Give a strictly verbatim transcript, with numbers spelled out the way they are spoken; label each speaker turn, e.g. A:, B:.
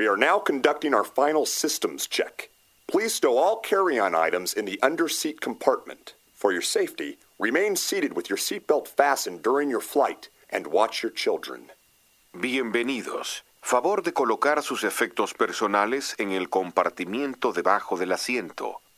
A: We are now conducting our final systems check. Please stow all carry-on items in the under-seat compartment. For your safety, remain seated with your seatbelt fastened during your flight and watch your children.
B: Bienvenidos. Favor de colocar sus efectos personales en el compartimiento debajo del asiento.